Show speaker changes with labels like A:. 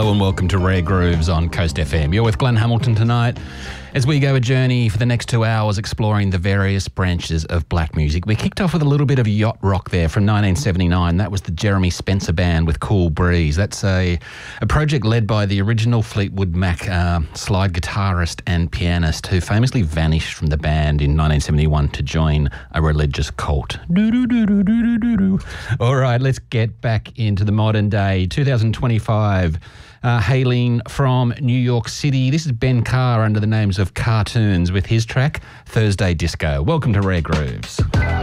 A: Hello and welcome to Rare Grooves on Coast FM. You're with Glenn Hamilton tonight as we go a journey for the next 2 hours exploring the various branches of black music. We kicked off with a little bit of yacht rock there from 1979. That was the Jeremy Spencer Band with Cool Breeze. That's a project led by the original Fleetwood Mac slide guitarist and pianist who famously vanished from the band in 1971 to join a religious cult. All right, let's get back into the modern day. 2025, hailing from New York City. This is Ben Carr under the names of Cartoons with his track Thursday Disco. Welcome to Rare Grooves.